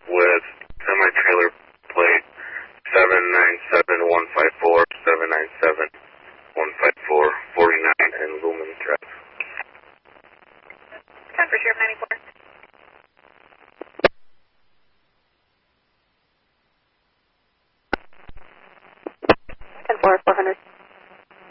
with semi-trailer plate 797154, 797154, 49 and Lumen Drive. Time for Sheriff 94.